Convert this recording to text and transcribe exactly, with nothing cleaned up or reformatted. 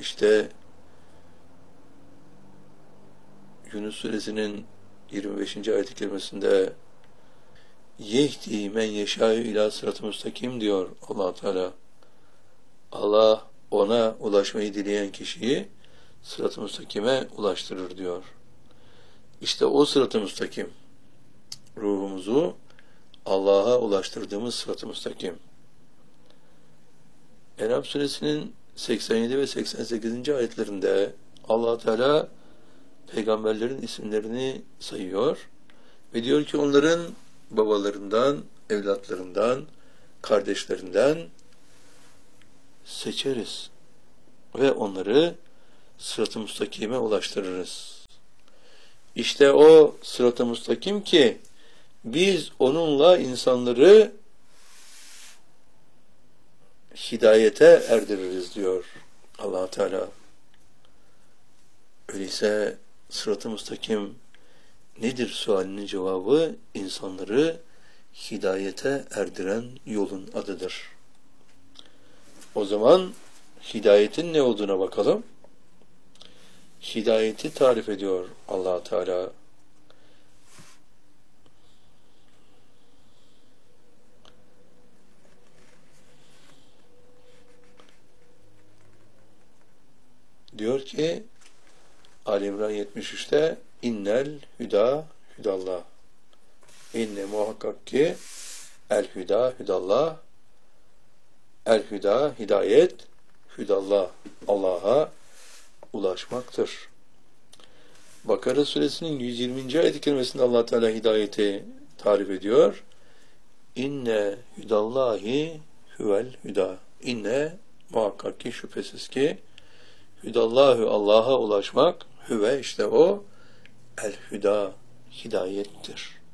İşte Yunus suresinin yirmi beşinci ayet-i kerimesinde yehdi men yeşâ'ü ilâ sırat-ı müstakim diyor Allah Teala. Allah ona ulaşmayı dileyen kişiyi sırat-ı müstakime ulaştırır diyor. İşte o sırat-ı müstakim, ruhumuzu Allah'a ulaştırdığımız sırat-ı müstakim. En'am suresinin seksen yedi ve seksen sekizinci ayetlerinde Allah Teala peygamberlerin isimlerini sayıyor ve diyor ki onların babalarından, evlatlarından, kardeşlerinden seçeriz ve onları sırat-ı müstakime ulaştırırız. İşte o sırat-ı müstakim ki biz onunla insanları hidayete erdiririz diyor Allah Teala. Öyleyse sırat-ı müstakim nedir sualinin cevabı? İnsanları hidayete erdiren yolun adıdır. O zaman hidayetin ne olduğuna bakalım. Hidayeti tarif ediyor Allah Teala. Diyor ki Ali İmran yetmiş üçte innel hüda hüdallah. İnne muhakkak ki el hüda hüdallah. El hüda hidayet, hüdallah Allah'a ulaşmaktır. Bakara suresinin yüz yirminci ayet-i kerimesinde Allah Teala hidayeti tarif ediyor. İnne hüdallahi huvel hüda. İnne muhakkak ki şüphesiz ki hüdallahu Allah'a ulaşmak hüve işte o el hüda hidayettir.